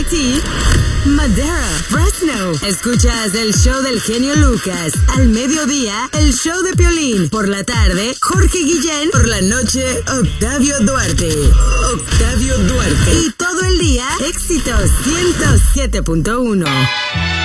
ti, Madera, Fresno. Escuchas el show del genio Lucas. Al mediodía, el show de Piolín. Por la tarde, Jorge Guillén. Por la noche, Octavio Duarte. Octavio Duarte. Y todo el día, éxitos 107.1.